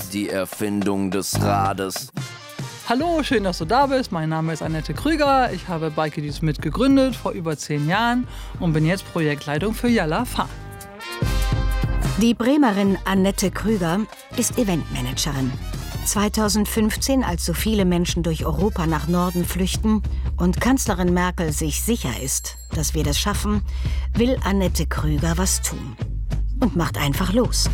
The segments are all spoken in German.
die Erfindung des Rades. Hallo, schön, dass du da bist. Mein Name ist Annette Krüger. Ich habe Bike-Ideas mitgegründet vor über 10 Jahren und bin jetzt Projektleitung für Yalla Fahr. Die Bremerin Annette Krüger ist Eventmanagerin. 2015, als so viele Menschen durch Europa nach Norden flüchten und Kanzlerin Merkel sich sicher ist, dass wir das schaffen, will Annette Krüger was tun und macht einfach los.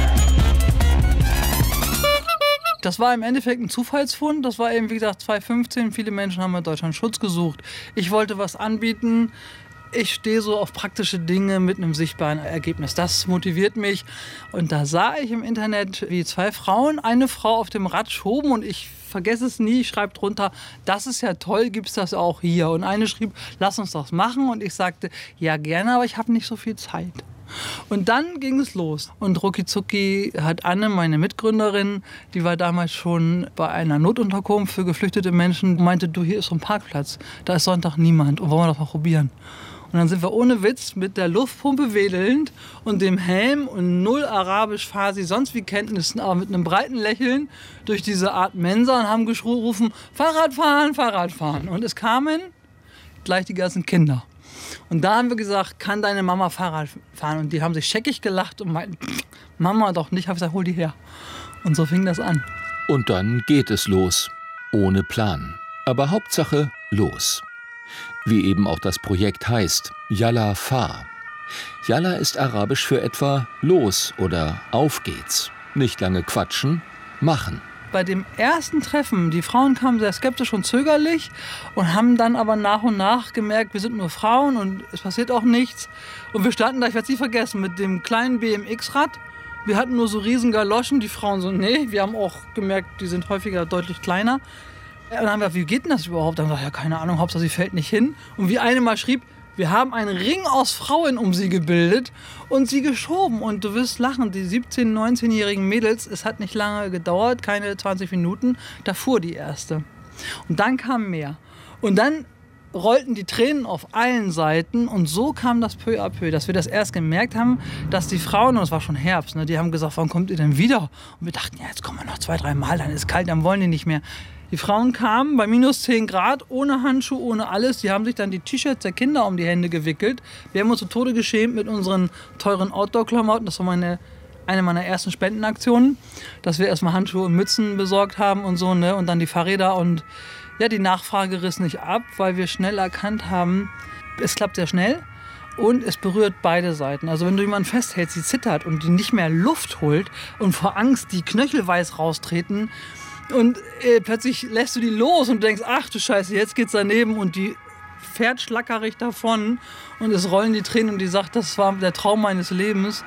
Das war im Endeffekt ein Zufallsfund. Das war eben, wie gesagt, 2015. Viele Menschen haben in Deutschland Schutz gesucht. Ich wollte was anbieten. Ich stehe so auf praktische Dinge mit einem sichtbaren Ergebnis. Das motiviert mich. Und da sah ich im Internet, wie 2 Frauen eine Frau auf dem Rad schoben. Und ich vergesse es nie, ich schreibe drunter, das ist ja toll, gibt es das auch hier? Und eine schrieb, lass uns das machen. Und ich sagte, ja gerne, aber ich habe nicht so viel Zeit. Und dann ging es los. Und rucki hat Anne, meine Mitgründerin, die war damals schon bei einer Notunterkunft für geflüchtete Menschen, meinte, du, hier ist so ein Parkplatz, da ist Sonntag niemand und wollen wir das mal probieren. Und dann sind wir ohne Witz mit der Luftpumpe wedelnd und dem Helm und null Arabisch, Farsi, sonst wie Kenntnissen, aber mit einem breiten Lächeln durch diese Art Mensa und haben gerufen, Fahrradfahren, Fahrradfahren. Und es kamen gleich die ganzen Kinder. Und da haben wir gesagt, kann deine Mama Fahrrad fahren? Und die haben sich scheckig gelacht und meinten, Mama doch nicht. Ich habe gesagt, hol die her. Und so fing das an. Und dann geht es los. Ohne Plan. Aber Hauptsache los. Wie eben auch das Projekt heißt, Yalla Fahr. Yalla ist arabisch für etwa los oder auf geht's. Nicht lange quatschen, machen. Bei dem ersten Treffen, die Frauen kamen sehr skeptisch und zögerlich und haben dann aber nach und nach gemerkt, wir sind nur Frauen und es passiert auch nichts. Und wir standen da, ich werde es nie vergessen, mit dem kleinen BMX-Rad. Wir hatten nur so riesen Galoschen, die Frauen so, nee. Wir haben auch gemerkt, die sind häufiger deutlich kleiner. Und dann haben wir, wie geht denn das überhaupt? Dann haben wir gesagt, ja, keine Ahnung, Hauptsache sie fällt nicht hin. Und wie eine mal schrieb, wir haben einen Ring aus Frauen um sie gebildet und sie geschoben. Und du wirst lachen, die 17-, 19-jährigen Mädels, es hat nicht lange gedauert, keine 20 Minuten, da fuhr die erste. Und dann kam mehr. Und dann rollten die Tränen auf allen Seiten und so kam das peu à peu, dass wir das erst gemerkt haben, dass die Frauen, und es war schon Herbst, ne, die haben gesagt, wann kommt ihr denn wieder? Und wir dachten, ja, jetzt kommen wir noch 2, 3 Mal, dann ist es kalt, dann wollen die nicht mehr. Die Frauen kamen bei minus 10 Grad, ohne Handschuhe, ohne alles. Die haben sich dann die T-Shirts der Kinder um die Hände gewickelt. Wir haben uns zu Tode geschämt mit unseren teuren Outdoor-Klamotten. Das war eine meiner ersten Spendenaktionen, dass wir erstmal Handschuhe und Mützen besorgt haben und so, ne? Und dann die Fahrräder. Und ja, die Nachfrage riss nicht ab, weil wir schnell erkannt haben, es klappt sehr schnell. Und es berührt beide Seiten. Also wenn du jemanden festhältst, die zittert und die nicht mehr Luft holt und vor Angst die Knöchel weiß raustreten, und plötzlich lässt du die los und denkst, ach du Scheiße, jetzt geht's daneben und die fährt schlackerig davon und es rollen die Tränen und die sagt, das war der Traum meines Lebens.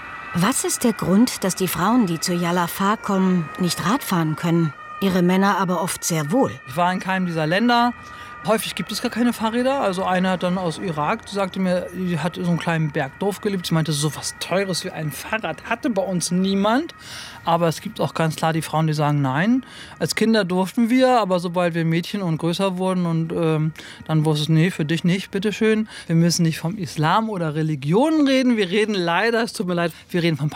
Was ist der Grund, dass die Frauen, die zu Yalla Fahr kommen, nicht Rad fahren können? Ihre Männer aber oft sehr wohl. Ich war in keinem dieser Länder. Häufig gibt es gar keine Fahrräder. Also eine hat dann aus Irak, die sagte mir, die hat so einen kleinen Bergdorf gelebt. Sie meinte, so was Teures wie ein Fahrrad hatte bei uns niemand. Aber es gibt auch ganz klar die Frauen, die sagen, nein. Als Kinder durften wir, aber sobald wir Mädchen und größer wurden und dann wusste es, nee, für dich nicht, bitteschön. Wir müssen nicht vom Islam oder Religion reden. Wir reden leider, es tut mir leid, wir reden vom